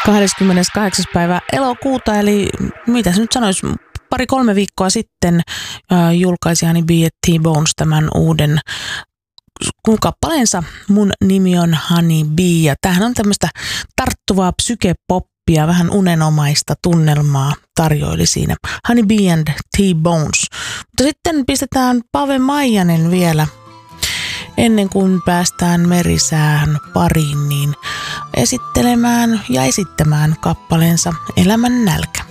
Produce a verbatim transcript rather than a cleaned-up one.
kahdeskymmeneskahdeksas päivä elokuuta, eli mitä se nyt sanoisi, pari-kolme viikkoa sitten äh, julkaisi Honey Bee T-Bones tämän uuden kappaleensa Mun nimi on Honey Bee, ja tämähän on tämmöistä tarttuvaa psykepoppia, vähän unenomaista tunnelmaa tarjoili siinä Honey Bee and T-Bones. Mutta sitten pistetään Pave Maijanen vielä ennen kuin päästään merisään pariin, niin esittelemään ja esittämään kappaleensa Elämän nälkä.